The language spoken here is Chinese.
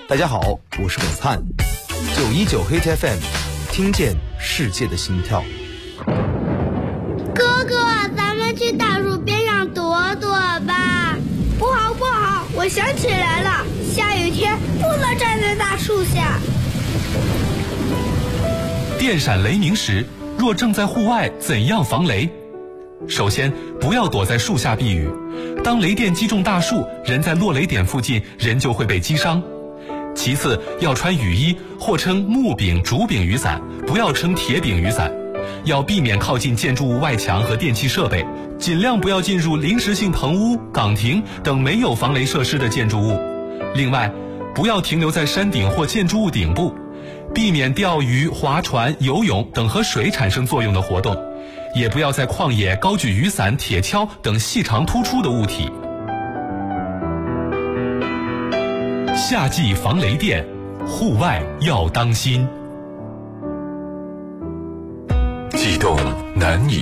大家好，我是董灿，919 Hit FM， 听见世界的心跳。 哥哥，咱们去大树边上躲躲吧。 不好，我想起来了，下雨天不能站在大树下。 电闪雷鸣时，若正在户外，怎样防雷？首先，不要躲在树下避雨。当雷电击中大树，人在落雷点附近，人就会被击伤。其次，要穿雨衣，或称木柄、竹柄雨伞，不要称铁柄雨伞。要避免靠近建筑物外墙和电气设备，尽量不要进入临时性棚屋、岗亭等没有防雷设施的建筑物。另外，不要停留在山顶或建筑物顶部，避免钓鱼、划船、游泳等和水产生作用的活动，也不要在旷野高举雨伞、铁锹等细长突出的物体。夏季防雷电，户外要当心。 悸动难以